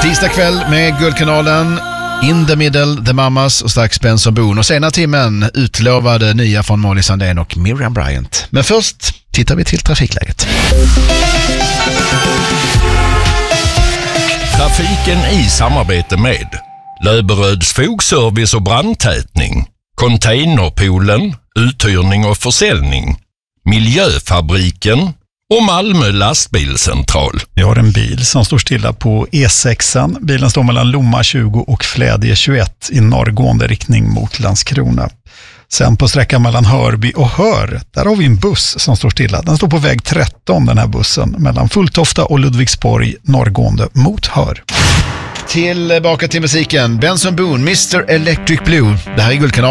Tisdag kväll med Guldkanalen, In the Middle, The Mamas och strax Benson Boone. Och senare timmen utlovade nya från Molly Sandén och Miriam Bryant. Men först tittar vi till trafikläget. Trafiken i samarbete med Löberöds fogservice och brandtätning, Containerpoolen, uthyrning och försäljning, Miljöfabriken och Malmö lastbilscentral. Vi har en bil som står stilla på E6. Bilen står mellan Lomma 20 och Flädje 21 i norrgående riktning mot Landskrona. Sen på sträckan mellan Hörby och Hör, där har vi en buss som står stilla. Den står på väg 13, den här bussen, mellan Fulltofta och Ludvigsborg, norrgående mot Hör. Tillbaka till musiken. Benson Boone, Mr. Electric Blue. Det här är Guldkanalen.